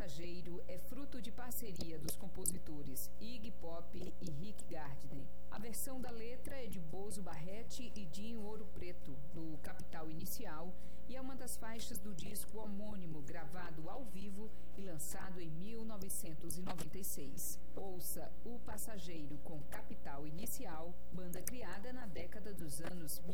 Passageiro é fruto de parceria dos compositores Iggy Pop e Rick Gardner. A versão da letra é de Bozo Barrete e Dinho Ouro Preto, do Capital Inicial, e é uma das faixas do disco homônimo, gravado ao vivo e lançado em 1996. Ouça O Passageiro com Capital Inicial, banda criada na década dos anos